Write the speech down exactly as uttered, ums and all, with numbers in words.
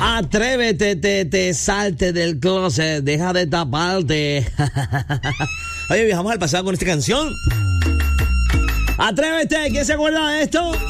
Atrévete, te, te salte del closet, deja de taparte. Oye, viajamos al pasado con esta canción. Atrévete, ¿quién se acuerda de esto?